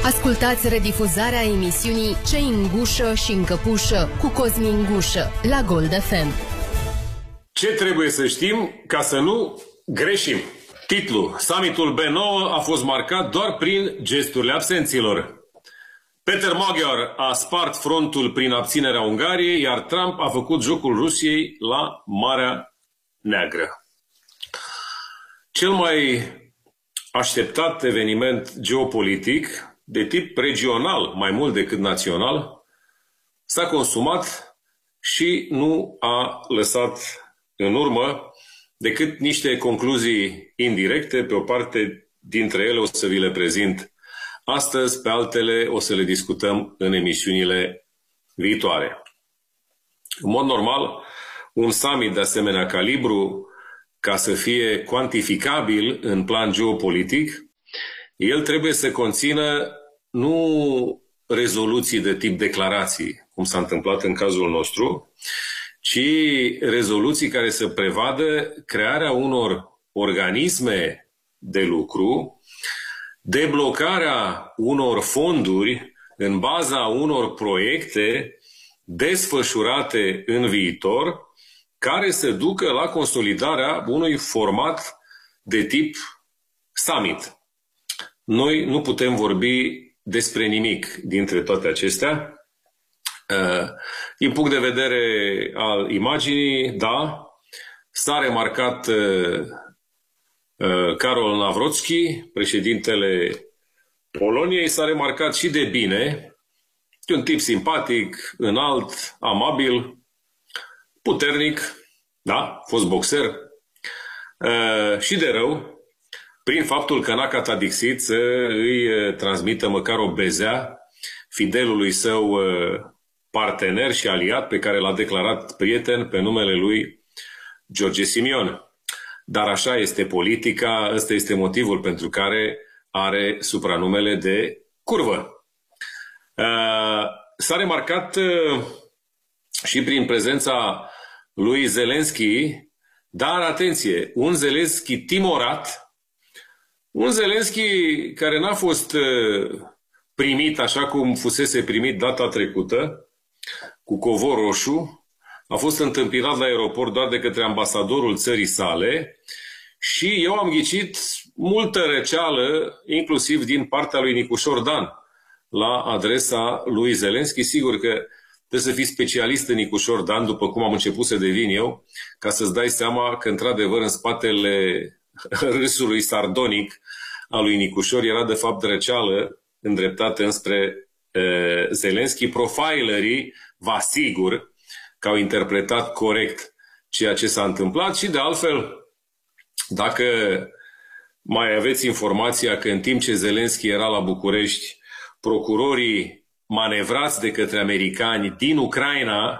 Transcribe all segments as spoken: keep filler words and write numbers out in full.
Ascultați redifuzarea emisiunii Cei în gușă și în căpușă cu Cosmin Gușă la Gold F M. Ce trebuie să știm ca să nu greșim? Titlul: Summitul B nouă a fost marcat doar prin gesturile absenților. Peter Magyar a spart frontul prin abținerea Ungariei, iar Trump a făcut jocul Rusiei la Marea Neagră. Cel mai așteptat eveniment geopolitic de tip regional, mai mult decât național, s-a consumat și nu a lăsat în urmă decât niște concluzii indirecte. Pe o parte dintre ele o să vi le prezint astăzi, pe altele o să le discutăm în emisiunile viitoare. În mod normal, un summit de asemenea calibru, ca să fie cuantificabil în plan geopolitic, el trebuie să conțină nu rezoluții de tip declarații, cum s-a întâmplat în cazul nostru, ci rezoluții care să prevadă crearea unor organisme de lucru, deblocarea unor fonduri în baza unor proiecte desfășurate în viitor, care să ducă la consolidarea unui format de tip summit. Noi nu putem vorbi despre nimic dintre toate acestea. Din punct de vedere al imaginii, da, s-a remarcat Karol Nawrocki, președintele Poloniei, s-a remarcat și de bine, un tip simpatic, înalt, amabil, puternic, da, fost boxer, și de rău, prin faptul că n-a catadixit să îi transmită măcar o bezea fidelului său partener și aliat, pe care l-a declarat prieten pe numele lui George Simion. Dar așa este politica, ăsta este motivul pentru care are supranumele de curvă. S-a remarcat și prin prezența lui Zelenski, dar atenție, un Zelenski timorat, un Zelenski care n-a fost primit așa cum fusese primit data trecută, cu covor roșu, a fost întâmpinat la aeroport doar de către ambasadorul țării sale și eu am ghicit multă răceală, inclusiv din partea lui Nicușor Dan, la adresa lui Zelenski. Sigur că trebuie să fii specialist în Nicușor Dan, după cum am început să devin eu, ca să-ți dai seama că, într-adevăr, în spatele râsului sardonic al lui Nicușor era, de fapt, răceală îndreptată înspre uh, Zelenski. Profilerii vă asigur că au interpretat corect ceea ce s-a întâmplat și, de altfel, dacă mai aveți informația că în timp ce Zelenski era la București, procurorii manevrați de către americani din Ucraina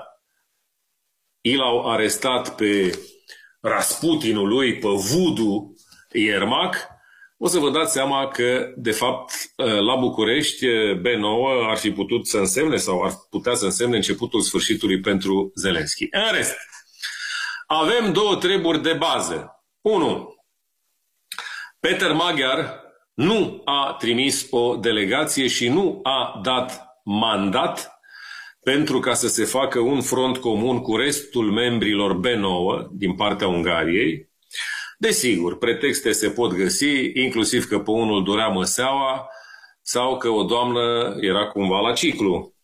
i l-au arestat pe Rasputinul lui, pe Vudu Iermac, o să vă dați seama că, de fapt, la București, B nouă ar fi putut să însemne sau ar putea să însemne începutul sfârșitului pentru Zelenski. În rest, avem două treburi de bază. unu. Peter Magyar nu a trimis o delegație și nu a dat mandat pentru ca să se facă un front comun cu restul membrilor B nouă din partea Ungariei. Desigur, pretexte se pot găsi, inclusiv că pe unul durea măseaua sau că o doamnă era cumva la ciclu.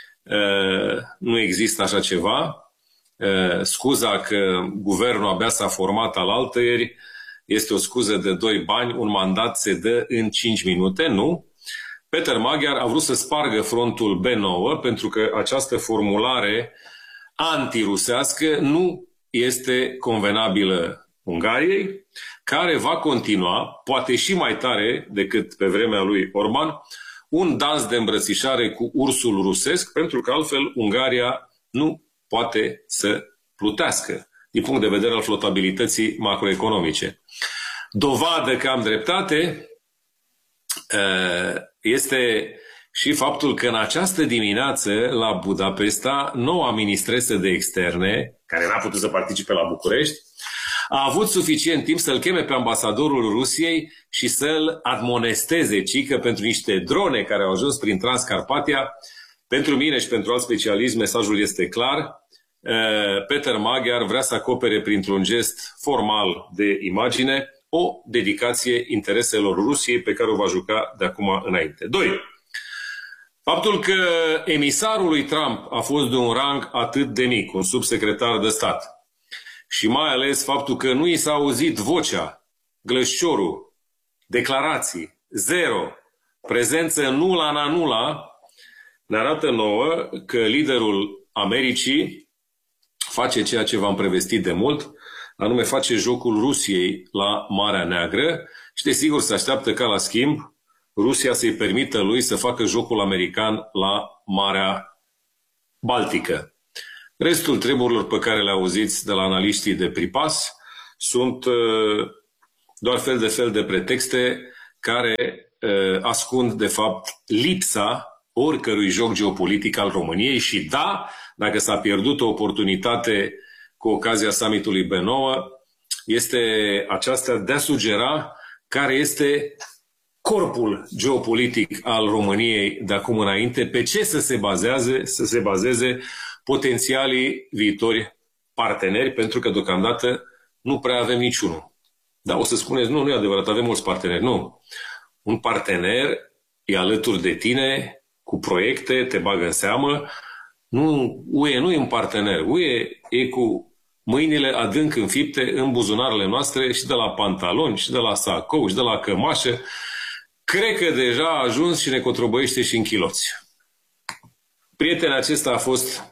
Nu există așa ceva. Scuza că guvernul abia s-a format alaltăieri este o scuză de doi bani, un mandat se dă în cinci minute, nu? Peter Magyar a vrut să spargă frontul B nouă pentru că această formulare antirusească nu este convenabilă Ungariei, care va continua, poate și mai tare decât pe vremea lui Orban, un dans de îmbrățișare cu ursul rusesc, pentru că altfel Ungaria nu poate să plutească din punct de vedere al flotabilității macroeconomice. Dovadă că am dreptate este și faptul că în această dimineață la Budapesta, noua ministresă de externe, care n-a putut să participe la București, a avut suficient timp să-l cheme pe ambasadorul Rusiei și să-l admonesteze, cică pentru niște drone care au ajuns prin Transcarpatia. Pentru mine și pentru alt specialist, mesajul este clar. Peter Magyar vrea să acopere printr-un gest formal de imagine o dedicație intereselor Rusiei pe care o va juca de acum înainte. doi. Faptul că emisarul lui Trump a fost de un rang atât de mic, un subsecretar de stat, și mai ales faptul că nu i s-a auzit vocea, glășciorul, declarații, zero, prezență nula na nula, ne arată nouă că liderul Americii face ceea ce v-am prevestit de mult, anume face jocul Rusiei la Marea Neagră și desigur se așteaptă ca la schimb Rusia să-i permită lui să facă jocul american la Marea Baltică. Restul treburilor pe care le auziți de la analiștii de Pripas sunt uh, doar fel de fel de pretexte care uh, ascund de fapt lipsa oricărui joc geopolitic al României și da, dacă s-a pierdut o oportunitate cu ocazia summitului B nouă, este aceasta de a sugera care este corpul geopolitic al României de acum înainte, pe ce să se bazeze, să se bazeze potențialii viitori parteneri, pentru că deocamdată nu prea avem niciunul. Dar o să spuneți, nu, nu e adevărat, avem mulți parteneri. Nu. Un partener e alături de tine, cu proiecte, te bagă în seamă. Nu, U E nu e un partener. U E e cu mâinile adânc înfipte în buzunarele noastre și de la pantaloni, și de la sacou, și de la cămașă. Cred că deja a ajuns și ne cotrobăiește și în chiloți. Prietenul acesta a fost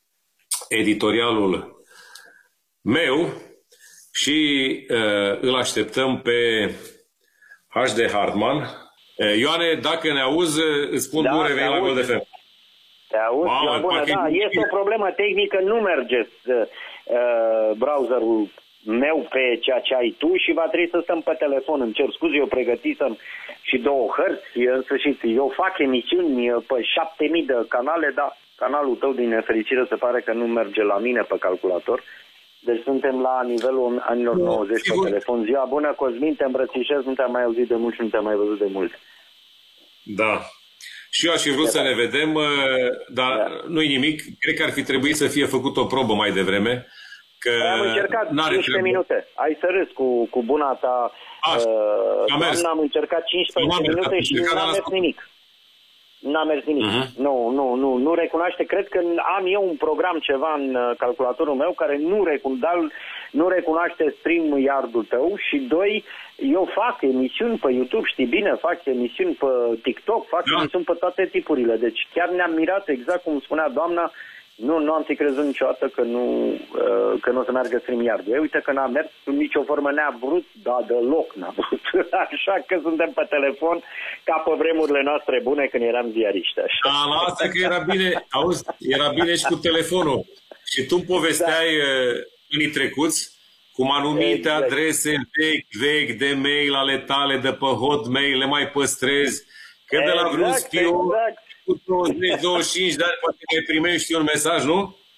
editorialul meu și uh, îl așteptăm pe H D Hartman. Uh, Ioane, dacă ne auzi, îți spun da, bun revenit la Gold F M. Te auzi? Mamă, bună, da, este o problemă tehnică, nu merge uh, browserul meu pe ceea ce ai tu și va trebui să stăm pe telefon. Îmi cer scuze, eu pregătisem și două hărți, în sfârșit. Eu fac emisiuni pe șapte mii de canale, dar canalul tău, din nefericire, se pare că nu merge la mine pe calculator. Deci suntem la nivelul anilor nouăzeci pe telefon. Ziua bună, Cosmin, te îmbrățișez, nu te-am mai auzit de mult și nu te-am mai văzut de mult. Da. Și eu aș fi vrut să ne vedem, dar da. Nu-i nimic. Cred că ar fi trebuit să fie făcut o probă mai devreme. Că am încercat cincisprezece minute. Ai să râzi cu, cu buna ta. Aș, uh, doamnă, am încercat cincisprezece minute și nu a mers nimic. N-a mers nimic. Uh-huh. Nu, nu, nu, nu recunoaște. Cred că am eu un program ceva în calculatorul meu care nu, recun, dar nu recunoaște StreamYard-ul tău și doi, eu fac emisiuni pe YouTube, știi bine, fac emisiuni pe TikTok, fac da. emisiuni pe toate tipurile. Deci chiar ne-am mirat, exact cum spunea doamna, nu, nu am fi crezut niciodată că nu, uh, că nu o să meargă StreamYard-ul. Uite că n-a mers în nicio formă, n-a vrut, dar deloc n-a vrut. Așa că suntem pe telefon ca pe vremurile noastre bune când eram ziariști. Așa. Da, la asta că era bine, auzi, era bine și cu telefonul. Și tu povesteai da. Anii trecuți cum anumite exact. adrese vechi, vechi de mail ale tale de pe Hotmail le mai păstrezi. Că de la vreun exact, spion exact. cu douăzeci douăzeci și cinci de ani poate mai primești un mesaj, nu?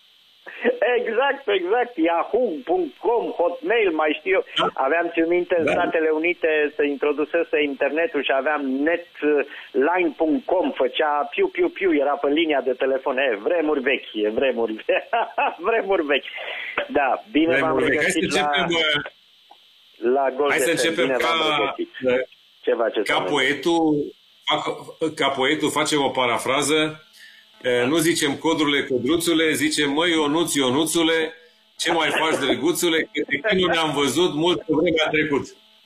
Exact, exact. Yahoo punct com, Hotmail, mai știu eu. Da? Aveam, țin minte, în da. Statele Unite să introdusese internetul și aveam netline punct com, făcea piu, piu, piu, era pe linia de telefon. E, vremuri vechi, e vremuri vechi. vremuri vechi. Da, bine vremuri v-am regăsit la, la Gold Hai să începem ca, Ce faceți, ca poetul. Ca poetul facem o parafrază, nu zicem codurile codruțule, zicem măi Ionuț, Ionuțule, ce mai faci drăguțule, că de când nu ne-am văzut mult vreme a trecut.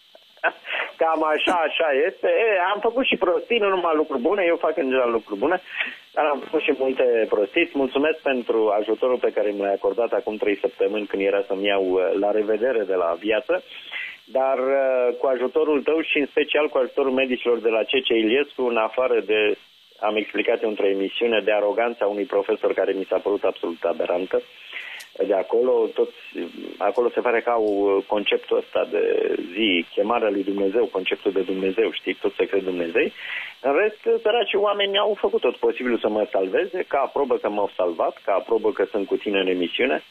Cam așa, așa este. E, am făcut și prostii, nu numai lucruri bune, eu fac în general lucruri bune, dar am făcut și multe prostii. Îți mulțumesc pentru ajutorul pe care mi l-ai acordat acum trei săptămâni când era să-mi iau la revedere de la viață. Dar cu ajutorul tău și în special cu ajutorul medicilor de la C C Iliescu, în afară de, am explicat într-o emisiune, de aroganța unui profesor care mi s-a părut absolut aberantă, de acolo, toți, acolo se pare că au conceptul ăsta de zi, chemarea lui Dumnezeu, conceptul de Dumnezeu, știi, tot se cred Dumnezei. În rest, săraci oameni au făcut tot posibilul să mă salveze, ca aprobă că m-au salvat, ca aprobă că sunt cu tine în emisiune.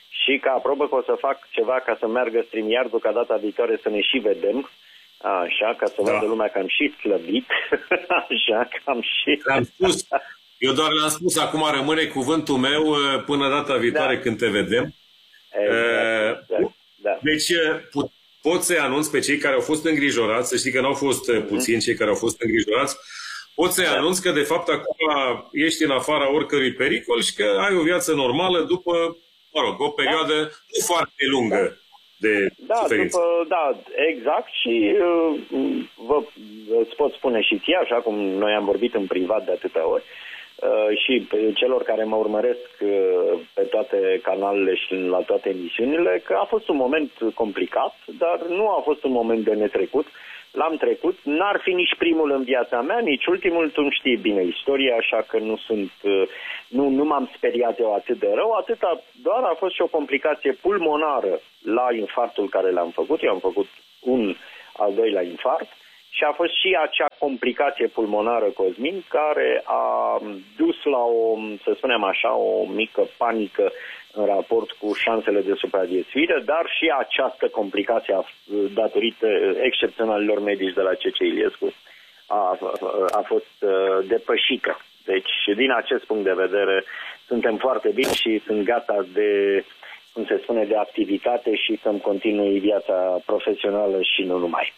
și ca aprobă că o să fac ceva ca să meargă StreamYard-ul ca data viitoare să ne și vedem. Așa, ca să da. vadă lumea că am și slăbit. Așa, că am și... Am spus, eu doar le-am spus, acum rămâne cuvântul meu până data viitoare da. când te vedem. Exact, exact, da. Deci pot să-i anunț pe cei care au fost îngrijorați, să știi că n-au fost mm-hmm. puțini cei care au fost îngrijorați, pot să-i da. anunț că de fapt acum ești în afara oricărui pericol și că ai o viață normală după, mă rog, o perioadă da. nu foarte lungă. Da. De da, după, da, exact și uh, vă, îți pot spune și ție, așa cum noi am vorbit în privat de atâtea ori, uh, și celor care mă urmăresc uh, pe toate canalele și la toate emisiunile, că a fost un moment complicat, dar nu a fost un moment de netrecut. L-am trecut, n-ar fi nici primul în viața mea, nici ultimul, tu știi bine istoria, așa că nu sunt, nu, nu m-am speriat eu atât de rău, atâta doar a fost și o complicație pulmonară la infarctul care l-am făcut, eu am făcut un al doilea infarct și a fost și acea complicație pulmonară, Cosmin, care a dus la o, să spunem așa, o mică panică în raport cu șansele de supraviețuire, dar și această complicație datorită excepționalilor medici de la C C Iliescu a, a fost depășită. Deci, din acest punct de vedere, suntem foarte bine și sunt gata de, cum se spune, de activitate și să-mi continui viața profesională și nu numai.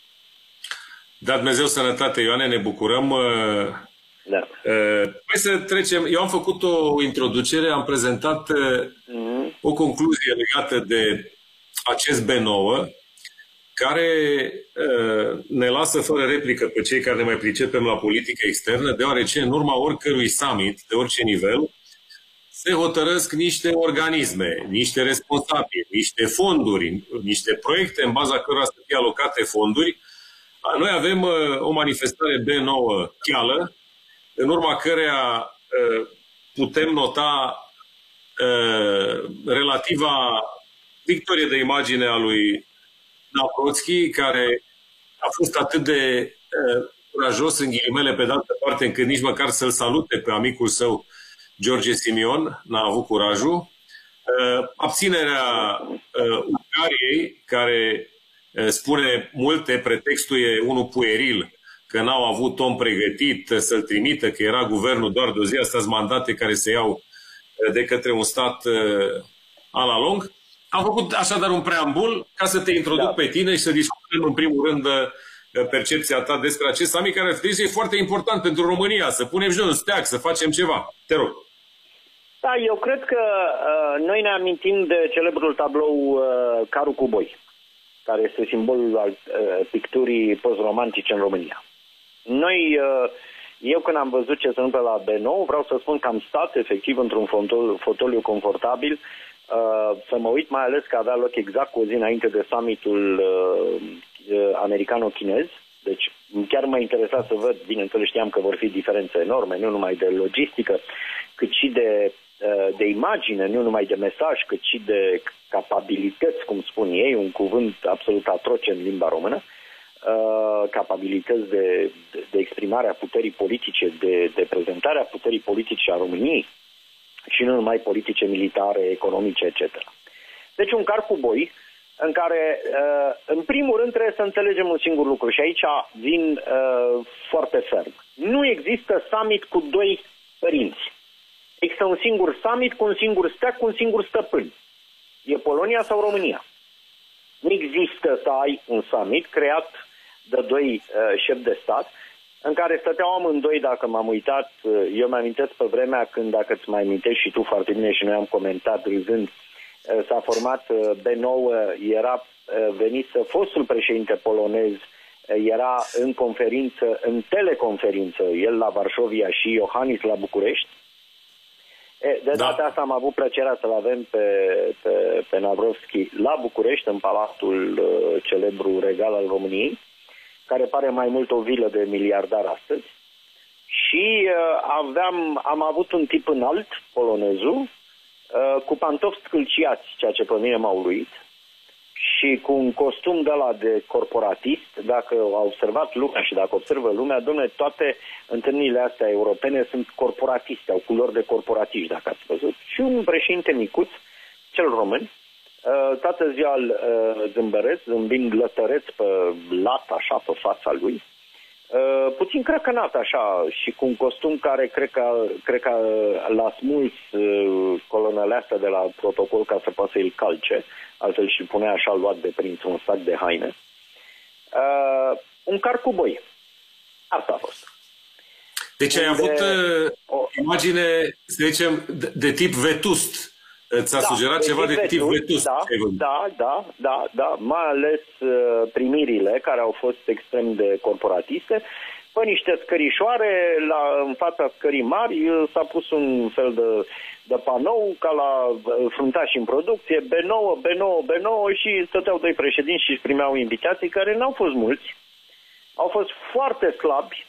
Da, Dumnezeu sănătate, Ioane, ne bucurăm. Da. Hai să trecem. Eu am făcut o introducere, am prezentat mm-hmm. o concluzie legată de acest B nouă, care ne lasă fără replică pe cei care ne mai pricepem la politică externă, deoarece în urma oricărui summit, de orice nivel, se hotărăsc niște organisme, niște responsabili, niște fonduri, niște proiecte în baza cărora să fie alocate fonduri. Noi avem o manifestare B nouă cheală, în urma căreia putem nota relativa victorie de imagine a lui Navrotski, care a fost atât de curajos, în ghilimele, pe de altă parte, încât nici măcar să-l salute pe amicul său, George Simion, n-a avut curajul. Abținerea Ungariei, care spune multe, pretextul e unul pueril, că n-au avut om pregătit să-l trimită, că era guvernul doar de o zi, astea sunt mandate care se iau de către un stat a la lung. Am făcut așadar un preambul ca să te introduc da. pe tine și să discutăm în primul rând percepția ta despre acest summit, care e foarte important pentru România, să punem și noi un steag, să facem ceva. Te rog. Da, eu cred că uh, noi ne amintim de celebrul tablou uh, Carul cu boi, care este simbolul al uh, picturii post-romantice în România. Noi, uh, eu când am văzut ce se întâmplă la B nouă, vreau să spun că am stat efectiv într-un fotoliu, fotoliu confortabil, uh, să mă uit, mai ales că avea loc exact cu o zi înainte de summitul uh, uh, americano-chinez. Deci chiar mă interesa să văd, bineînțeles știam că vor fi diferențe enorme, nu numai de logistică, cât și de, de imagine, nu numai de mesaj, cât și de capabilități, cum spun ei, un cuvânt absolut atroce în limba română, capabilități de, de exprimare a puterii politice, de, de prezentare a puterii politice a României și nu numai politice, militare, economice, et cetera. Deci un car cu boi, în care, în primul rând, trebuie să înțelegem un singur lucru și aici vin uh, foarte ferm. Nu există summit cu doi părinți. Există un singur summit cu un singur steag, cu un singur stăpân. E Polonia sau România. Nu există să ai un summit creat de doi uh, șefi de stat, în care stăteau amândoi, dacă m-am uitat, uh, eu mi-amintesc pe vremea când, dacă îți mai amintești și tu foarte bine și noi am comentat râzând, s-a format B nouă, era venit fostul președinte polonez, era în conferință, în teleconferință, el la Varșovia și Iohannis la București. De data da. asta am avut plăcerea să-l avem pe, pe, pe Navrotski la București, în palatul celebru regal al României, care pare mai mult o vilă de miliardar astăzi. Și aveam, am avut un tip înalt, polonezul, cu pantofi scâlciați, ceea ce pe mine m-a uluit, și cu un costum de ăla de corporatist. Dacă a observat lumea și dacă observă lumea, dom'le, toate întâlnirile astea europene sunt corporatiste, au culori de corporatiști, dacă ați văzut. Și un președinte micuț, cel român, toată ziua îl zâmbăresc, zâmbind lătăreț pe lat, așa, pe fața lui, puțin crăcănat, așa, și cu un costum care cred că, cred că l-a smuls colonele astea de la protocol ca să poată să-i calce, altfel și punea așa luat de prinț un sac de haine. Un car cu boi. Asta a fost. Deci ai avut uh, o imagine, să zicem, de, de tip vetust. Ți-a da, sugerat de ceva tip de tip vetust? vetust da, da, da, da, da, mai ales uh, primirile, care au fost extrem de corporatiste. Pe niște scărișoare, la, în fața scării mari, s-a pus un fel de, de panou, ca la fruntași în producție, B nouă, B nouă, B nouă, și stăteau doi președinți și își primeau invitații, care n-au fost mulți. Au fost foarte slabi.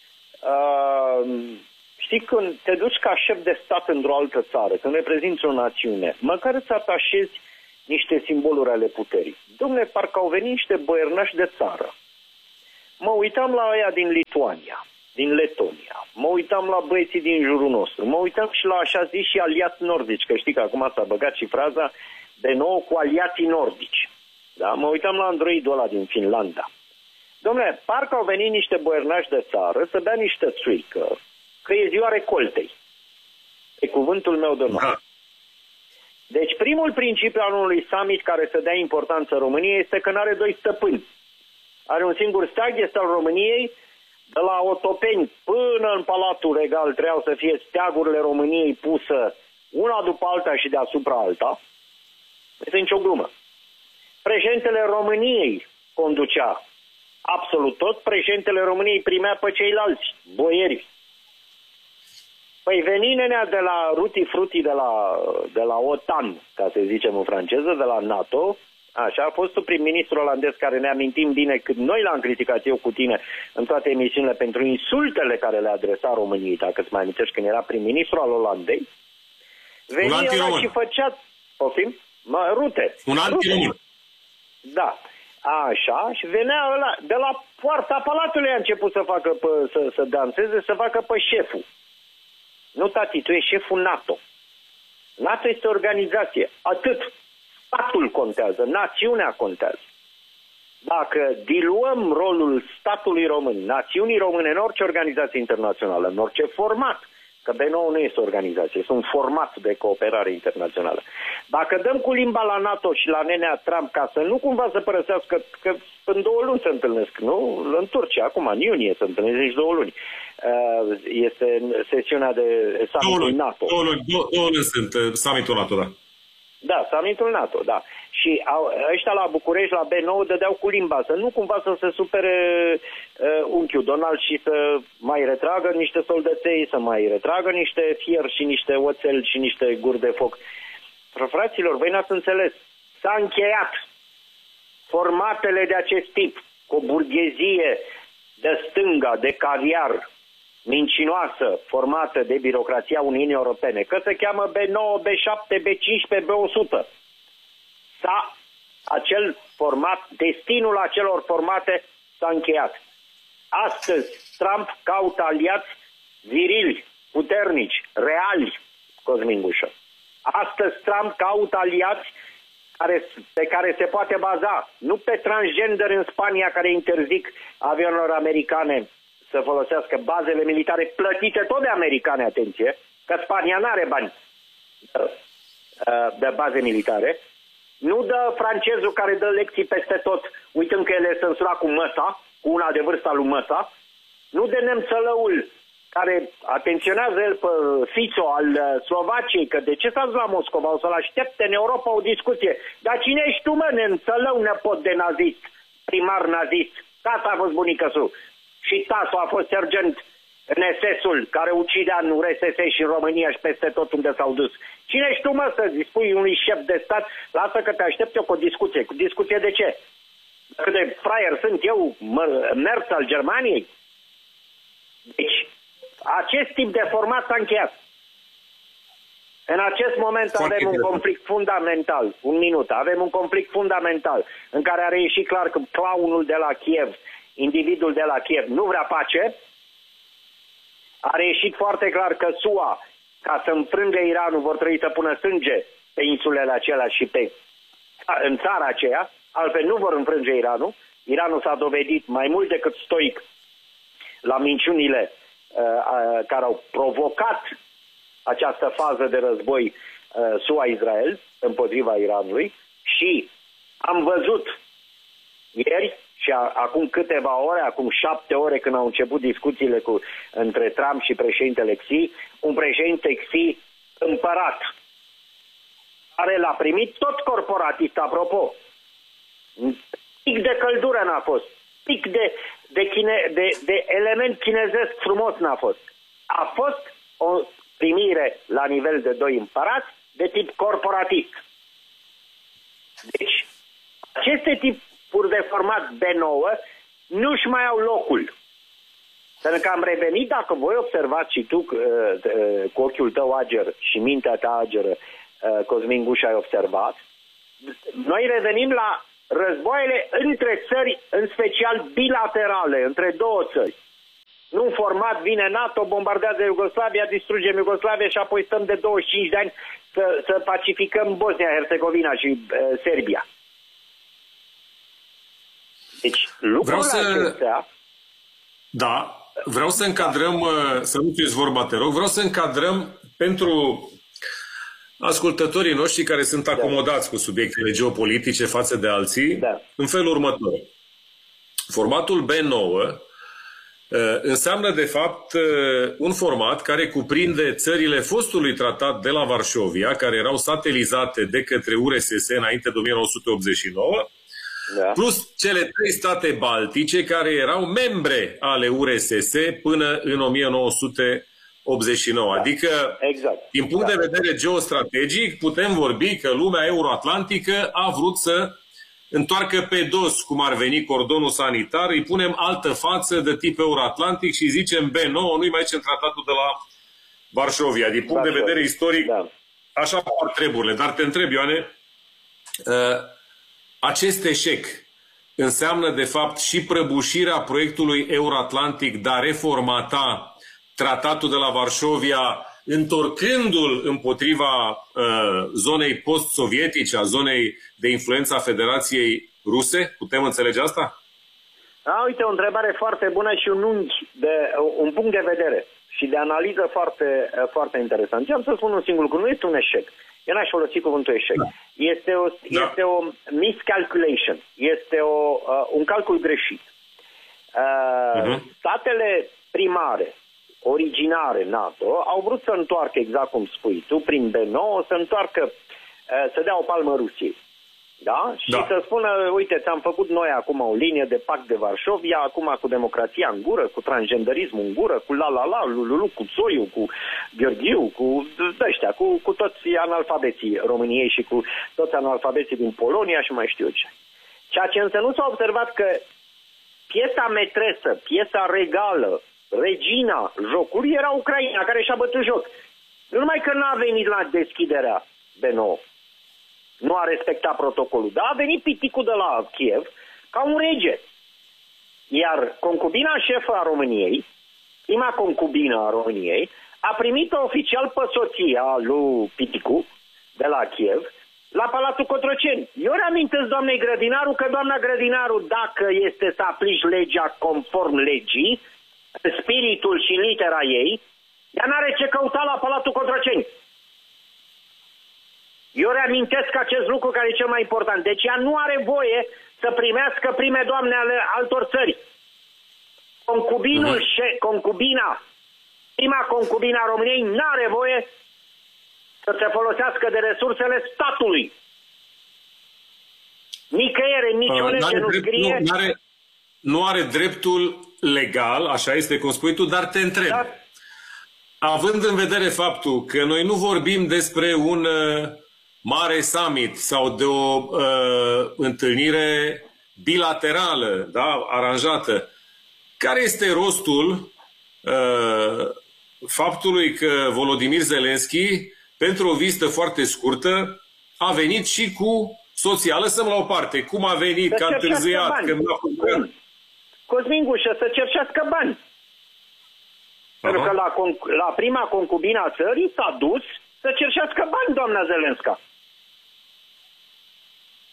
Uh, știi, când te duci ca șef de stat într-o altă țară, când reprezinți o națiune, măcar îți atașezi niște simboluri ale puterii. Dom'le, parcă au venit niște boiernași de țară. Mă uitam la aia din Lituania, din Letonia, mă uitam la băieții din jurul nostru, mă uitam și la așa zis și aliați nordici, că știi că acum s-a băgat și fraza de nou cu aliații nordici. Da? Mă uitam la androidul ăla din Finlanda. Dom'le, parcă au venit niște boiernași de țară să bea niște țuică, că e ziua recoltei. E cuvântul meu de onoare. Deci primul principiu al unui summit care să dea importanță României este că nu are doi stăpâni. Are un singur steag, este al României, de la Otopeni până în Palatul Regal trebuiau să fie steagurile României pusă una după alta și deasupra alta. Este nicio glumă. Președintele României conducea absolut tot, președintele României primea pe ceilalți, boieri. Păi veni nenea de la Ruti Fruti de la, de la OTAN, ca să zicem în franceză, de la NATO, așa, a fost un prim-ministru olandez care ne amintim bine cât noi l-am criticat eu cu tine în toate emisiunile pentru insultele care le adresa României, dacă îți mai amintești când era prim-ministru al Olandei. Veni ăla și făcea, poftim, mă, Rute. Un antiromân. Da. Așa, și venea ăla, de la poarta palatului a început să facă pe, să, să danseze, să facă pe șeful. Nu, tati, tu ești șeful NATO. NATO este o organizație. Atât. Statul contează, națiunea contează. Dacă diluăm rolul statului român, națiunii române în orice organizație internațională, în orice format, că B nouă nu este o organizație, este un format de cooperare internațională. Dacă dăm cu limba la NATO și la nenea Trump ca să nu cumva să părăsească, că în două luni se întâlnesc, nu? În Turcia, acum, în iunie se întâlnesc, deci două luni. Este sesiunea de summitul NATO. Două luni, două, două luni sunt summitul NATO, da. Da, summitul NATO, da. Și au, ăștia la București, la B nouă, dădeau cu limba, să nu cumva să se supere uh, unchiul Donald și să mai retragă niște soldăței, să mai retragă niște fier și niște oțel și niște guri de foc. Fraților, voi n-ați înțeles. S-a încheiat formatele de acest tip, cu o burghezie de stânga, de caviar, mincinoasă, formată de birocrația Uniunii Europene, că se cheamă B nouă, B șapte, B cincisprezece, B o sută. S-a, acel format, destinul acelor formate s-a încheiat. Astăzi, Trump caută aliați virili, puternici, reali, Cosmin Gușă. Astăzi, Trump caută aliați care, pe care se poate baza, nu pe transgender în Spania care interzic avionilor americane să folosească bazele militare plătite tot de americane, atenție, că Spania nu are bani de baze militare. Nu dă francezul care dă lecții peste tot, uitând că el e censurat cu măsa, cu una de vârsta lui măsa. Nu de nemțălăul care atenționează el pe Fico al Slovaciei, că de ce s-a dus la Moscova, o să-l aștepte în Europa o discuție. Dar cine ești tu, mă, nemțălău nepot de nazist, primar nazist? Tata a fost bunicăsul. Și tasul a fost sergent în S S-ul care ucidea în R S S și în România și peste tot unde s-au dus. Cine ești tu, mă, să spui unui șef de stat, lasă că te aștept eu cu o discuție. Cu discuție de ce? Cât de fraier sunt eu, Merz al Germaniei? Deci, acest tip de format s-a încheiat. În acest moment Foarte avem un conflict fundamental. Un minut. Avem un conflict fundamental în care a reieșit clar că clownul de la Kiev, individul de la Kiev, nu vrea pace. A reieșit foarte clar că S U A, ca să înfrângă Iranul, vor trebui să pună sânge pe insulele acelea și pe, în țara aceea, altfel nu vor înfrânge Iranul. Iranul s-a dovedit mai mult decât stoic la minciunile uh, uh, care au provocat această fază de război uh, S U A-Israel împotriva Iranului și am văzut ieri și a, acum câteva ore, acum șapte ore când au început discuțiile cu, între Trump și președintele Xi, un președinte Xi împărat, care l-a primit tot corporatist, apropo. Pic de căldură n-a fost, pic de, de, chine, de, de element chinezesc frumos n-a fost. A fost o primire la nivel de doi împărați de tip corporatist. Deci, aceste tipuri de format B nouă nu-și mai au locul. Pentru că am revenit, dacă voi observați și tu cu ochiul tău ager și mintea ta ageră, Cosmin Guș, ai observat, noi revenim la războaiele între țări, în special bilaterale, între două țări. Nu format, vine NATO, bombardează Iugoslavia, distrugem Iugoslavia și apoi stăm de douăzeci și cinci de ani să, să pacificăm Bosnia-Herzegovina și uh, Serbia. Deci lucrurile vreau să... acestea... Da, vreau să încadrăm, să nu fiți vorba, te rog, vreau să încadrăm pentru ascultătorii noștri care sunt acomodați cu subiectele geopolitice față de alții, da, în felul următor. Formatul B nouă înseamnă, de fapt, un format care cuprinde țările fostului tratat de la Varșovia, care erau satelizate de către U R S S înainte de o mie nouă sute optzeci și nouă, da, plus cele trei state baltice care erau membre ale U R S S până în o mie nouă sute optzeci și nouă. Da. Adică, exact, din punct da. de vedere geostrategic, putem vorbi că lumea euroatlantică a vrut să întoarcă pe dos, cum ar veni cordonul sanitar, îi punem altă față de tip euroatlantic și zicem B nouă, nu-i mai zicem tratatul de la Varșovia. Din punct Varșovia. de vedere istoric, da. așa par treburile. Dar te întreb, Ioane, uh, acest eșec înseamnă, de fapt, și prăbușirea proiectului euroatlantic de a reformata tratatul de la Varșovia, întorcându-l împotriva uh, zonei post-sovietice, a zonei de influență a Federației Ruse? Putem înțelege asta? A, uite, o întrebare foarte bună și un unghi, de, un punct de vedere și de analiză foarte, foarte interesant. Ce am să spun un singur lucru, nu este un eșec. Eu n-aș folosi cuvântul eșec. Da. Este o, da. este o miscalculation, este o, uh, un calcul greșit. Uh, uh-huh. Statele primare, originare NATO, au vrut să întoarcă, exact cum spui tu, prin B nouă, să întoarcă, să dea o palmă Rusiei. Da? Și da. să spună, uite, ți-am făcut noi acum o linie de pact de Varșovia, acum cu democrația în gură, cu transgenderismul în gură, cu la-la-la, lululu, cu Țoiu, cu Gheorghiu, cu ăștia, cu, cu toți analfabeții României și cu toți analfabeții din Polonia și mai știu ce. Ceea ce însă nu s-a observat că piesa metresă, piesa regală, regina jocului era Ucraina, care și-a bătut joc. Nu numai că n-a venit la deschiderea B nouă, nu a respectat protocolul, dar a venit piticul de la Kiev ca un rege. Iar concubina șefă a României, prima concubină a României, a primit oficial pe soția lui Piticu de la Kiev la Palatul Cotroceni. Eu reamintesc doamnei Grădinaru că doamna Grădinaru, dacă este să aplici legea conform legii, spiritul și litera ei, ea n-are ce căuta la Palatul Cotroceni. Eu reamintesc acest lucru care e cel mai important. Deci ea nu are voie să primească prime doamne ale altor țări. Concubinul uh-huh. și concubina, prima concubina a României, n-are voie să se folosească de resursele statului. Nicăieri, nici o lege nu scrie. Nu are, nu are dreptul legal, așa este cum spui tu, dar te întreb. Da. Având în vedere faptul că noi nu vorbim despre un uh, mare summit sau de o uh, întâlnire bilaterală, da, aranjată, care este rostul uh, faptului că Volodymyr Zelensky, pentru o vizită foarte scurtă, a venit și cu soția? Lăsăm la o parte. Cum a venit, că a întârziat, că nu a făcut. Cosmin Gușă, să cerșească bani. Uh-huh. Pentru că la, la prima concubina țării s-a dus să cerșească bani, doamna Zelenska.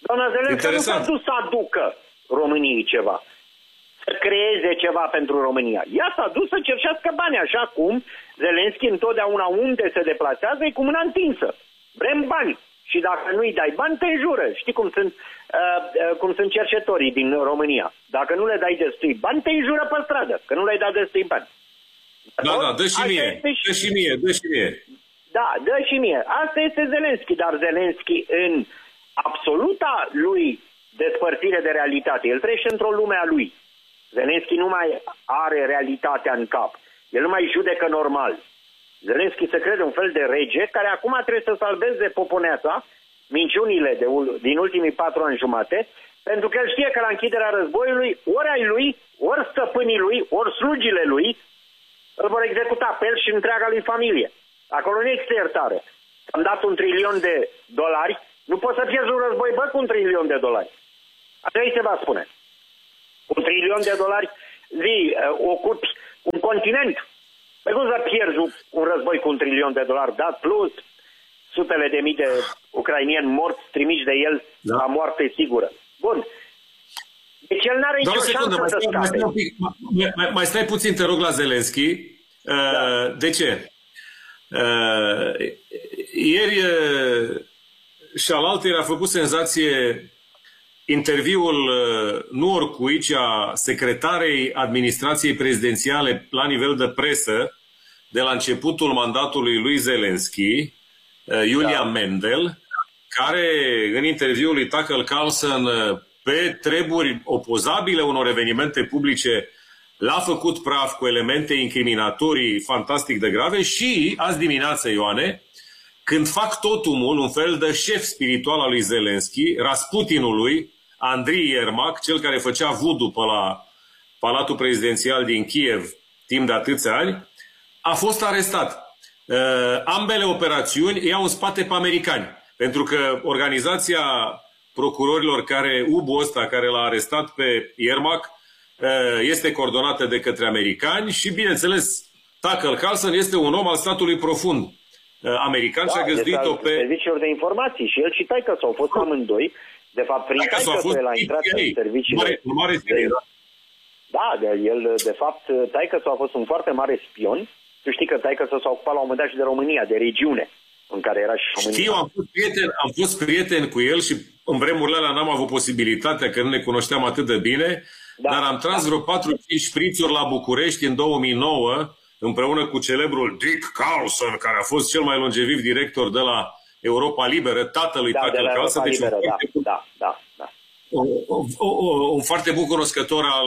Doamna Zelenski nu s-a dus să aducă României ceva, să creeze ceva pentru România. Ea s-a dus să cerșească bani, așa cum Zelenski întotdeauna unde se deplasează e cu mâna întinsă. Vrem bani. Și dacă nu-i dai bani, te înjură. Știi cum sunt, uh, uh, cum sunt cercetorii din România. Dacă nu le dai destui bani, te înjură pe stradă, că nu le-ai dat destui bani. Da, da, dă și mie, și... dă și mie, dă și mie. Da, dă și mie. Asta este Zelenski, dar Zelenski în absoluta lui despărțire de realitate. El trăiește într-o lume a lui. Zelenski nu mai are realitatea în cap. El nu mai judecă normal. Zelenski se crede un fel de rege care acum trebuie să salveze poponeața, minciunile de, din ultimii patru ani jumate, pentru că el știe că la închiderea războiului ori ai lui, ori stăpânii lui, ori slugile lui îl vor executa pe el și întreaga lui familie. Acolo nu există iertare. Am dat un trilion de dolari, nu poți să pierzi un război, bă, cu un trilion de dolari. Așa îi se va spune. Un trilion de dolari, zi, ocupi un continent. Păi cum să pierzi un război cu un trilion de dolari dat, plus sutele de mii de ucrainieni morți trimiși de el da. La moarte sigură. Bun. Deci el n-are nicio șansă mai să stai, scape. Mai, mai, mai, mai stai puțin, te rog, la Zelenski. Da. Uh, de ce? Uh, ieri uh, și alaltăieri a făcut senzație interviul uh, nu oricui, ci a secretarei administrației prezidențiale la nivel de presă de la începutul mandatului lui Zelenski, uh, Iulia da. Mendel, care în interviul lui Tucker Carlson uh, pe treburi opozabile unor evenimente publice l-a făcut praf cu elemente incriminatorii fantastic de grave și azi dimineață, Ioane, când fac totumul, un fel de șef spiritual al lui Zelenski, Rasputinului, Andrii Iermak, cel care făcea voodoo pe la Palatul Prezidențial din Kiev timp de atâția ani, a fost arestat. Uh, ambele operațiuni iau în spate pe americani, pentru că organizația procurorilor care, U B U ăsta care l-a arestat pe Iermak, este coordonată de către americani și, bineînțeles, Tucker Carlson este un om al statului profund american da, și a găzduit-o pe... serviciilor de informații și el și taică-s au fost amândoi. De fapt, prin taică-s el a intrat în serviciile... Mare, mare da, de, el, de fapt, taică-s a fost un foarte mare spion. Tu știi că taică-s s-a ocupat la un moment dat și de România, de regiune, în care era și România. Știu, am fost prieten, am fost prieten cu el și în vremurile alea n-am avut posibilitatea, că nu ne cunoșteam atât de bine, da, dar am tras da. vreo patru cinci șprițuri la București în două mii nouă, împreună cu celebrul Dick Carlson, care a fost cel mai longeviv director de la Europa Liberă, tatălui da, Tucker Carlson. Deci Liberă, un, da, foarte, da, da, da. O, o, o, un foarte bun cunoscător al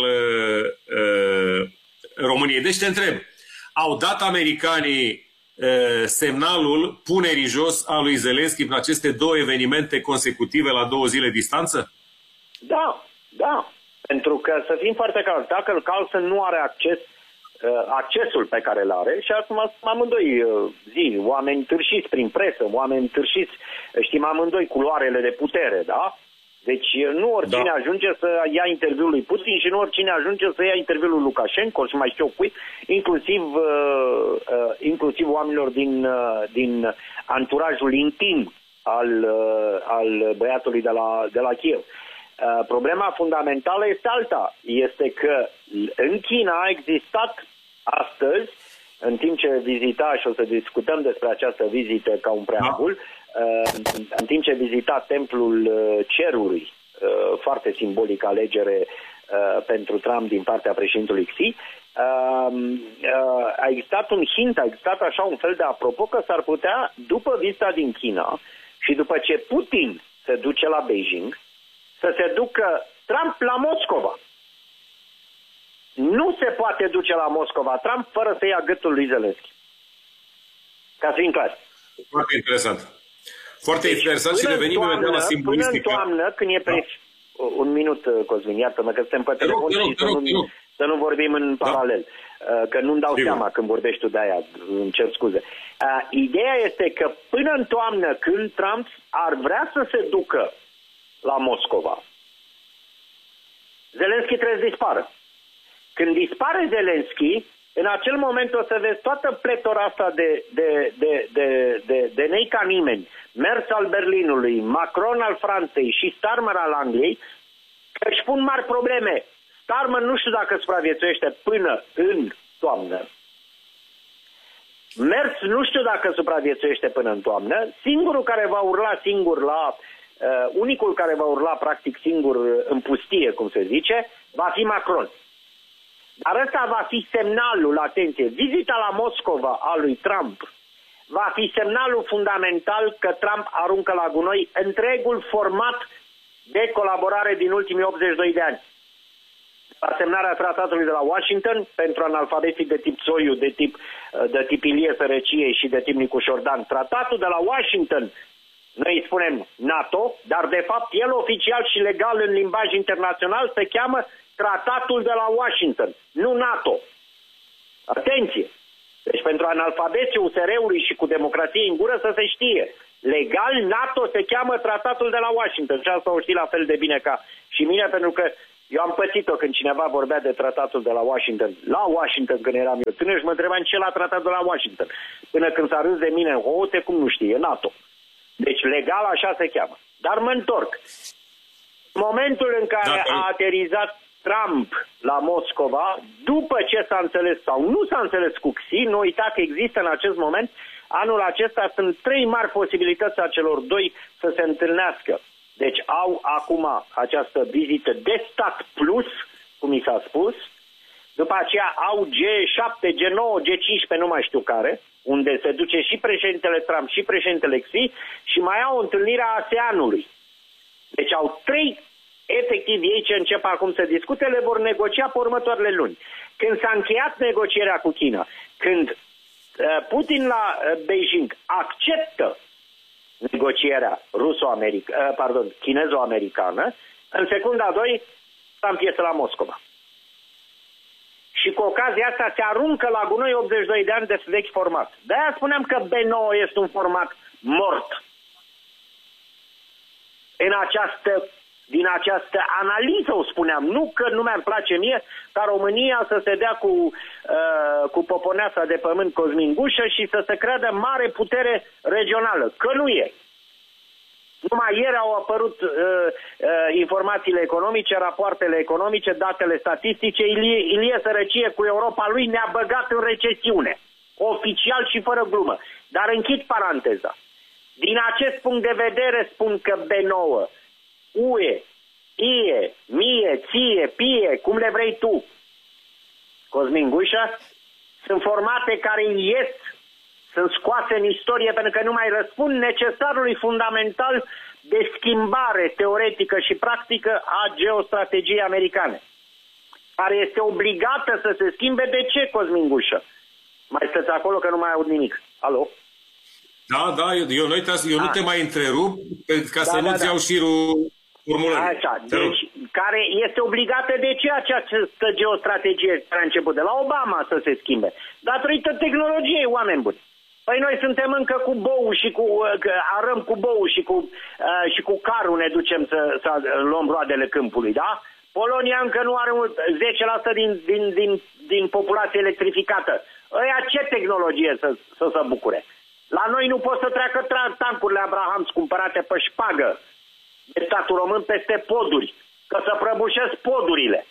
uh, României. Deci te întreb, au dat americanii uh, semnalul punerii jos a lui Zelenski în aceste două evenimente consecutive la două zile distanță? Da, da. Pentru că, să fim foarte clar, Tucker Carlson nu are acces, uh, accesul pe care îl are și acum amândoi uh, zi, oameni târșiți prin presă, oameni târșiți, știm amândoi culoarele de putere, da? Deci nu oricine da. ajunge să ia interviul lui Putin și nu oricine ajunge să ia interviul lui Lukashenko și mai știu cui, inclusiv, uh, uh, inclusiv oamenilor din, uh, din anturajul intim al, uh, al băiatului de la, de la Kiev. Uh, problema fundamentală este alta. Este că în China a existat astăzi, în timp ce vizita, și o să discutăm despre această vizită ca un preambul, uh, în timp ce vizita templul uh, cerului, uh, foarte simbolic alegere uh, pentru Trump din partea președintelui Xi, uh, uh, a existat un hint, a existat așa un fel de apropo că s-ar putea, după vizita din China și după ce Putin se duce la Beijing, să se ducă Trump la Moscova. Nu se poate duce la Moscova Trump fără să ia gâtul lui Zelenski. Ca să fim clari. Foarte interesant. Foarte deci, interesant și revenim imediat la simbolistică. Până în toamnă, când e pre... Da. Un minut, Cosmin, iartă-mă că suntem pe telefon și rog, să, rog, nu, să nu vorbim în paralel. Da. Că nu-mi dau Sigur. seama când vorbești tu de aia. Îmi cer scuze. Ideea este că până în toamnă, când Trump ar vrea să se ducă la Moscova, Zelenski trebuie să dispară. Când dispare Zelenski, în acel moment o să vezi toată pletora asta de, de, de, de, de, de nei ca nimeni, Merz al Berlinului, Macron al Franței și Starmer al Angliei, că își pun mari probleme. Starmer nu știu dacă supraviețuiește până în toamnă. Merz nu știu dacă supraviețuiește până în toamnă. Singurul care va urla singur la... Uh, unicul care va urla practic singur în pustie, cum se zice, va fi Macron. Dar ăsta va fi semnalul, atenție, vizita la Moscova a lui Trump va fi semnalul fundamental că Trump aruncă la gunoi întregul format de colaborare din ultimii optzeci și doi de ani. Asemnarea tratatului de la Washington pentru analfabeții de tip Soiu, de tip, de tip Ilie Sărăciei și de tip Nicu Șordan. Tratatul de la Washington, noi îi spunem NATO, dar de fapt el oficial și legal în limbaj internațional se cheamă Tratatul de la Washington, nu NATO. Atenție! Deci pentru analfabeții U S R-ului și cu democrație în gură să se știe. Legal, NATO se cheamă Tratatul de la Washington și asta o știi la fel de bine ca și mine, pentru că eu am pățit-o când cineva vorbea de Tratatul de la Washington. La Washington, când eram eu tânăr, și mă întrebam ce la Tratatul de la Washington. Până când s-a râs de mine în hote, cum nu știe, NATO. Deci legal așa se cheamă. Dar mă întorc. În momentul în care Dacă... a aterizat Trump la Moscova, după ce s-a înțeles sau nu s-a înțeles cu Xi, nu uita că există în acest moment, anul acesta sunt trei mari posibilități a celor doi să se întâlnească. Deci au acum această vizită de stat plus, cum mi s-a spus, după aceea au G șapte, G nouă, G cincisprezece, nu mai știu care, unde se duce și președintele Trump și președintele Xi și mai au întâlnirea ASEAN-ului. Deci au trei, efectiv ei ce încep acum să discute, le vor negocia pe următoarele luni. Când s-a încheiat negocierea cu China, când uh, Putin la uh, Beijing acceptă negocierea ruso-americană, uh, pardon, chinezo-americană, în secunda doi Trump iese la Moscova. Și cu ocazia asta se aruncă la gunoi optzeci și doi de ani de vechi format. De-aia spuneam că B nouă este un format mort. În această, din această analiză o spuneam, nu că nu mi-ar place mie ca România să se dea cu, uh, cu poponeasa de pământ Cosmin Gușă și să se creadă mare putere regională, că nu e. Numai ieri au apărut uh, uh, informațiile economice, rapoartele economice, datele statistice. Ilie, Ilie Sărăcie cu Europa lui ne-a băgat în recesiune, oficial și fără glumă. Dar închid paranteza. Din acest punct de vedere spun că B nouă, U E, I E, mie, ție, pie, cum le vrei tu, Cosmin Gușă, sunt formate care ies, sunt scoase în istorie pentru că nu mai răspund necesarului fundamental de schimbare teoretică și practică a geostrategiei americane, care este obligată să se schimbe. De ce, Cosmin Gușă? Mai stăți acolo că nu mai aud nimic. Alo? Da, da, eu, eu, eu nu te mai întrerup ca da, să da, nu-ți da. iau șirul formulării. Așa, deci care este obligată de ce această geostrategie care a început de la Obama să se schimbe? Datorită tehnologiei, oameni buni. Păi noi suntem încă cu bou și cu, arăm cu bou și cu, uh, și cu carul ne ducem să, să luăm roadele câmpului, da? Polonia încă nu are zece la sută din, din, din, din populație electrificată. Ăia ce tehnologie să, să se bucure? La noi nu pot să treacă tancurile Abrahams cumpărate pe șpagă de statul român peste poduri, că să prăbușesc podurile.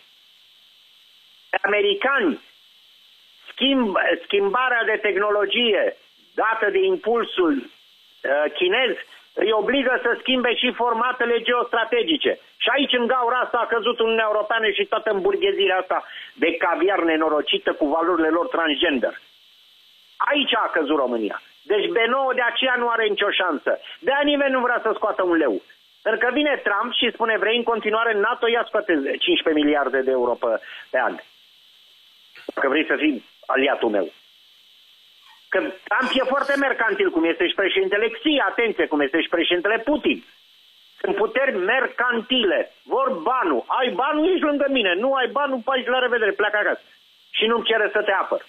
Americani, schimb, schimbarea de tehnologie dată de impulsul uh, chinez îi obligă să schimbe și formatele geostrategice. Și aici în gaura asta a căzut Uniunea Europeană și toată îmburghezirea asta de caviar nenorocită cu valorile lor transgender. Aici a căzut România. Deci B nouă de aceea nu are nicio șansă. De-aia nimeni nu vrea să scoată un leu. Pentru că vine Trump și spune, vrei în continuare NATO, ia scoate cincisprezece miliarde de euro pe, pe an. Că vrei să fii aliatul meu. Că Trump e foarte mercantil, cum este și președintele Xi, atenție, cum este și președintele Putin. Sunt puteri mercantile. Vor banul. Ai banul, ești lângă mine. Nu ai banul, faci la revedere, pleacă acasă. Și nu-mi cere să te apăr.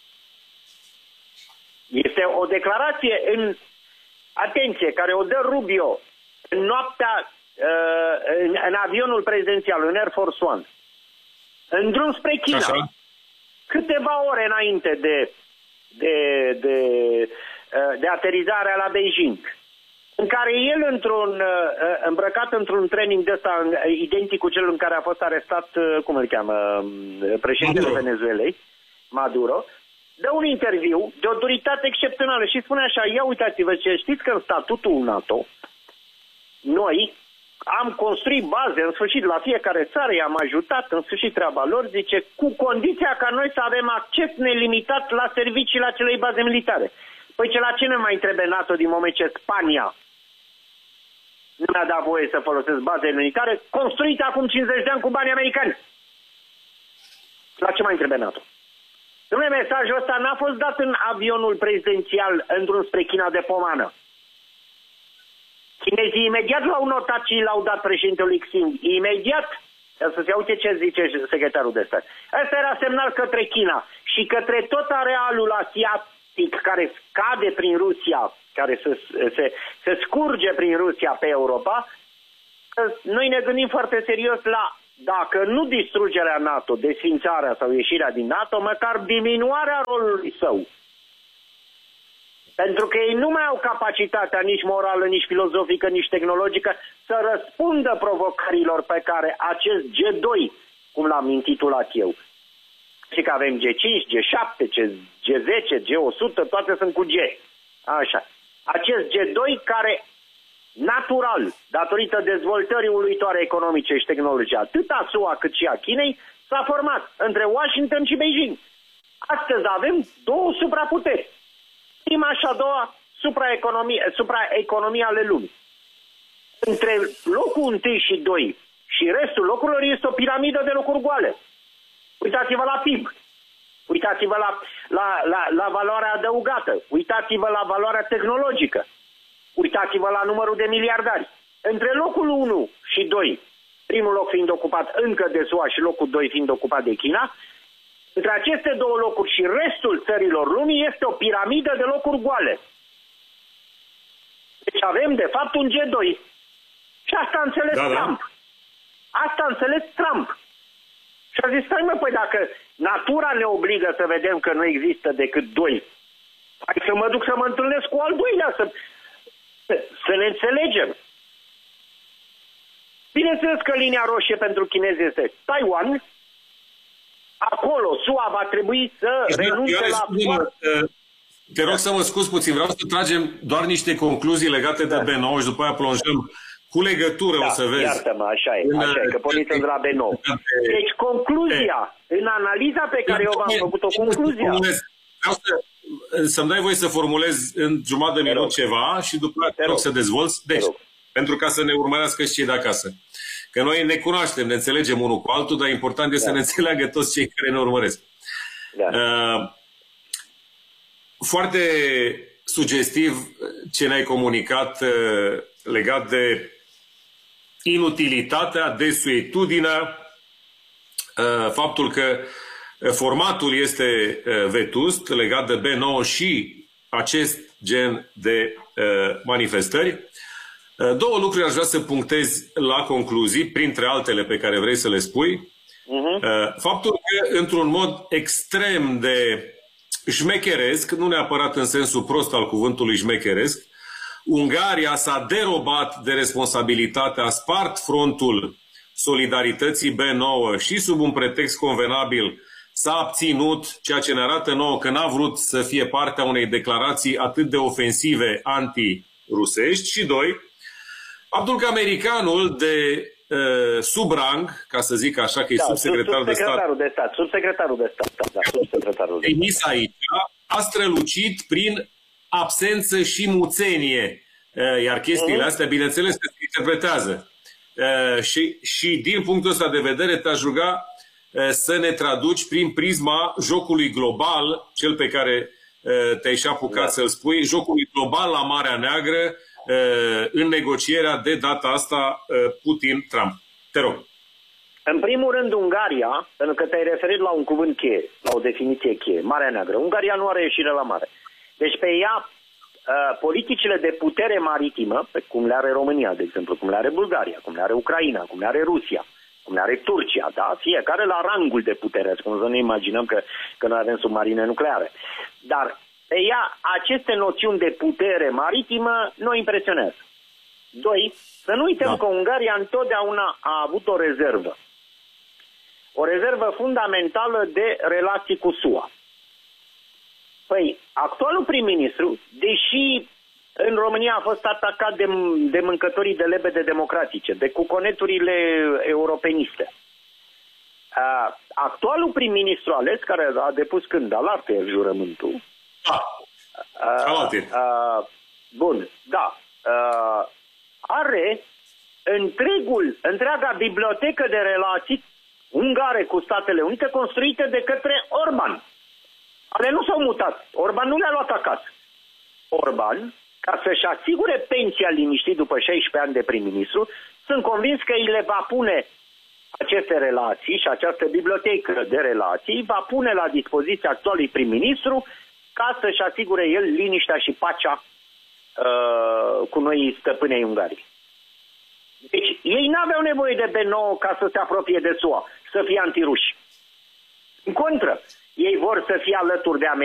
Este o declarație în, atenție, care o dă Rubio în noaptea, uh, în, în avionul prezidențial, în Air Force One, în drum spre China. Așa. câteva ore înainte de, de, de, de aterizarea la Beijing, în care el, într-un, îmbrăcat într-un training de ăsta, identic cu cel în care a fost arestat, cum îl cheamă, președintele Maduro. Venezuelei, Maduro, dă un interviu de o duritate excepțională și spune așa: ia uitați-vă, ce știți că în statutul NATO noi am construit baze, în sfârșit, la fiecare țară, i-am ajutat, în sfârșit, treaba lor, zice, cu condiția ca noi să avem acces nelimitat la servicii la acelei baze militare. Păi ce la ce ne mai trebuie NATO din moment ce Spania nu mi-a dat voie să folosesc baze militare construite acum cincizeci de ani cu bani americani? La ce mai trebuie NATO? Dom'le, mesajul ăsta n-a fost dat în avionul prezidențial în drum spre China de pomană. Chinezii imediat l-au notat și l-au dat președintelui Xi. Imediat. Să se uite ce zice secretarul de stat. Ăsta era semnal către China și către tot arealul asiatic care scade prin Rusia, care se, se, se scurge prin Rusia pe Europa. Noi ne gândim foarte serios la, dacă nu distrugerea NATO, desfințarea sau ieșirea din NATO, măcar diminuarea rolului său. Pentru că ei nu mai au capacitatea nici morală, nici filozofică, nici tehnologică să răspundă provocărilor pe care acest G doi, cum l-am intitulat eu, și că avem G cinci, G șapte, G zece, G o sută, toate sunt cu G. Așa. Acest G doi care, natural, datorită dezvoltării uluitoare economice și tehnologice, atât a S U A cât și a Chinei, s-a format între Washington și Beijing. Astăzi avem două supraputeri. Prima și a doua supraeconomie, supraeconomie ale lumii. Între locul întâi și doi și restul locurilor este o piramidă de locuri goale. Uitați-vă la P I B, uitați-vă la, la, la, la valoarea adăugată, uitați-vă la valoarea tehnologică, uitați-vă la numărul de miliardari. Între locul unu și doi, primul loc fiind ocupat încă de S U A și locul doi fiind ocupat de China, între aceste două locuri și restul țărilor lumii este o piramidă de locuri goale. Deci avem, de fapt, un G doi. Și asta a înțeles da, Trump. Da. Asta a înțeles Trump. Și a zis, stai mă, păi dacă natura ne obligă să vedem că nu există decât doi, hai să mă duc să mă întâlnesc cu al doilea, să, să ne înțelegem. Bineînțeles că linia roșie pentru chinezi este Taiwan. Acolo S U A va trebui să deci, renunțe la... Te rog să mă scuz puțin, vreau să tragem doar niște concluzii legate da. de B nouă și după aia plonjăm cu legătură, da, o să vezi. Iartă-mă, așa e, așa e, că porniți de la B nouă. Deci concluzia, în analiza pe care eu v-am făcut-o, concluzia... Vreau să, să-mi dai voie să formulez în jumătate de minut ceva și după aceea te rog să dezvolți. Deci, pentru ca să ne urmărească și cei de acasă. Că noi ne cunoaștem, ne înțelegem unul cu altul, dar important este da. să ne înțeleagă toți cei care ne urmăresc. Da. Uh, foarte sugestiv ce ne-ai comunicat uh, legat de inutilitatea, desuetudinea, uh, faptul că formatul este uh, vetust legat de B nouă și acest gen de uh, manifestări. Două lucruri aș vrea să punctez la concluzii, printre altele pe care vrei să le spui. Uh-huh. Faptul că, într-un mod extrem de șmecheresc, nu neapărat în sensul prost al cuvântului șmecheresc, Ungaria s-a derobat de responsabilitate, a spart frontul solidarității B nouă și sub un pretext convenabil s-a abținut, ceea ce ne arată nouă că n-a vrut să fie partea unei declarații atât de ofensive anti-rusești. Și doi, faptul că americanul de uh, sub rang, ca să zic așa că e da, subsecretarul de stat, de stat, subsecretarul de stat, da, subsecretarul de stat, aici, a strălucit prin absență și muțenie. Uh, iar chestiile uh-huh. astea, bineînțeles, că se interpretează. Uh, și, și din punctul ăsta de vedere te-aș ruga uh, să ne traduci prin prisma jocului global, cel pe care uh, te-ai și apucat da. să-l spui, jocului global la Marea Neagră, în negocierea de data asta Putin-Trump. Te rog. În primul rând, Ungaria, pentru că te-ai referit la un cuvânt cheie, la o definiție cheie, Marea Neagră. Ungaria nu are ieșire la mare. Deci pe ea, politicile de putere maritimă, cum le are România, de exemplu, cum le are Bulgaria, cum le are Ucraina, cum le are Rusia, cum are Turcia, da? Fiecare la rangul de putere, cum să ne imaginăm că, că noi avem submarine nucleare. Dar pe ea, aceste noțiuni de putere maritimă nu impresionează. Doi, să nu uităm da. că Ungaria întotdeauna a avut o rezervă. O rezervă fundamentală de relații cu S U A. Păi, actualul prim-ministru, deși în România a fost atacat de, de mâncătorii de lebede democratice, de cuconeturile europeniste, uh, actualul prim-ministru ales, care a depus când? Alaltăieri jurământul. Da. Uh, uh, bun, da. Uh, are întregul, întreaga bibliotecă de relații ungare cu Statele Unite construite de către Orban. Ale nu s-au mutat. Orban nu le-a luat acasă. Orban, ca să-și asigure pensia liniștit după șaisprezece ani de prim-ministru, sunt convins că îi le va pune aceste relații și această bibliotecă de relații va pune la dispoziția actualului prim-ministru ca să-și asigure el liniștea și pacea uh, cu noi stăpânei Ungariei. Deci ei n-aveau nevoie de B nouă ca să se apropie de S U A, să fie antiruși. În contră, ei vor să fie alături de America.